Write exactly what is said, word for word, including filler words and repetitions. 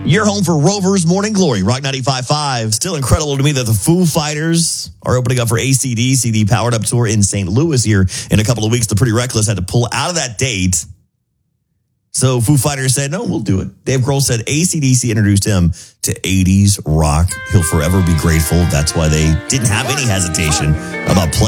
Your home for Rover's Morning Glory, Rock ninety-five point five. Still incredible to me that the Foo Fighters are opening up for A C D C, the Powered Up Tour in Saint Louis here in a couple of weeks. The Pretty Reckless had to pull out of that date. So Foo Fighters said, no, we'll do it. Dave Grohl said A C D C introduced him to eighties rock. He'll forever be grateful. That's why they didn't have any hesitation about playing.